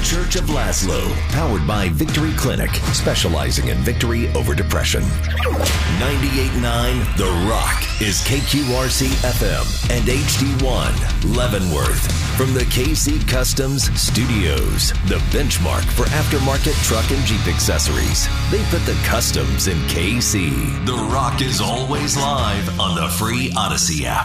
Church of Laszlo, powered by Victory Clinic, specializing in victory over depression. 98.9 The Rock is KQRC FM and HD1 Leavenworth. From the KC Customs Studios, the benchmark for aftermarket truck and Jeep accessories. They put the customs in KC. The Rock is always live on the free Odyssey app.